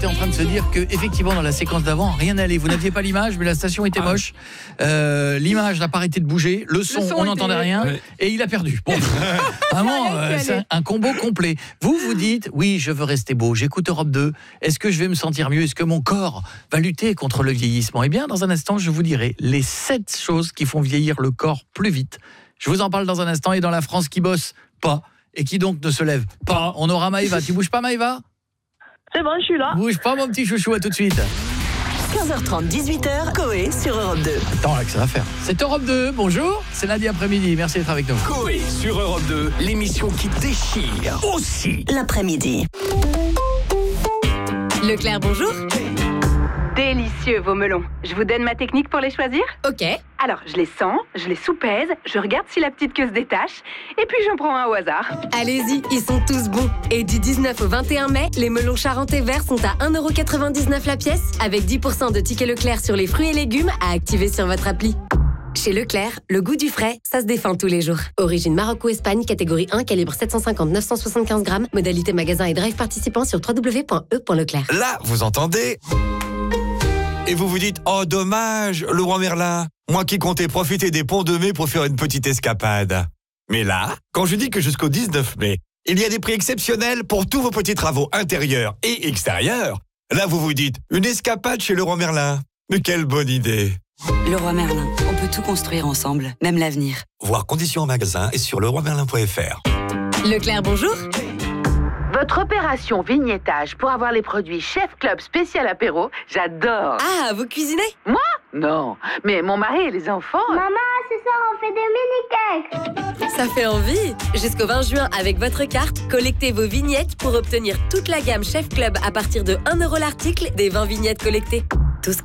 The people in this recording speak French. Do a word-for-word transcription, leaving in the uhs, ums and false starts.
est en train de se dire que effectivement dans la séquence d'avant rien n'allait. Vous n'aviez pas l'image, mais la station était moche. Euh, l'image n'a pas arrêté de bouger, le son, le son on n'entendait était... rien, ouais. Et il a perdu. Bon, vraiment, euh, c'est un, un combo complet. Vous vous dites, oui, je veux rester beau. J'écoute Europe deux. Est-ce que je vais me sentir mieux? Est-ce que mon corps va lutter contre le vieillissement? Eh bien, dans un instant, je vous dirai les sept choses qui font vieillir le corps plus vite. Je vous en parle dans un instant. Et dans la France qui bosse pas et qui donc ne se lève pas, on aura Maëva. Tu bouges pas, Maëva? C'est bon, je suis là. Bouge pas, mon petit chouchou, à tout de suite. quinze heures trente, dix-huit heures, Coé sur Europe deux. Attends, là, que ça va faire. C'est Europe deux, bonjour, c'est lundi après-midi, merci d'être avec nous. Coé sur Europe deux, l'émission qui déchire aussi l'après-midi. Leclerc, bonjour. Délicieux vos melons. Je vous donne ma technique pour les choisir? Ok. Alors, je les sens, je les soupèse, je regarde si la petite queue se détache, et puis j'en prends un au hasard. Allez-y, ils sont tous bons. Et du dix-neuf au vingt et un mai, les melons charentais verts sont à un euro quatre-vingt-dix-neuf la pièce, avec dix pour cent de tickets Leclerc sur les fruits et légumes à activer sur votre appli. Chez Leclerc, le goût du frais, ça se défend tous les jours. Origine Maroc ou Espagne, catégorie un, calibre sept cent cinquante à neuf cent soixante-quinze grammes, modalité magasin et drive participant sur w w w point e point leclerc. Là, vous entendez ? Et vous vous dites, oh dommage, le roi Merlin, moi qui comptais profiter des ponts de mai pour faire une petite escapade. Mais là, quand je dis que jusqu'au dix-neuf mai, il y a des prix exceptionnels pour tous vos petits travaux intérieurs et extérieurs, là vous vous dites, une escapade chez le roi Merlin. Mais quelle bonne idée! Le roi Merlin, on peut tout construire ensemble, même l'avenir. Voir conditions en magasin et sur leroy merlin point f r. Leclerc, bonjour. Votre opération vignettage pour avoir les produits Chef Club spécial apéro, j'adore. Ah, vous cuisinez? Moi? Non, mais mon mari et les enfants... Maman, ce soir on fait des mini-cakes. Ça fait envie. Jusqu'au vingt juin, avec votre carte, collectez vos vignettes pour obtenir toute la gamme Chef Club à partir de un euro l'article des vingt vignettes collectées.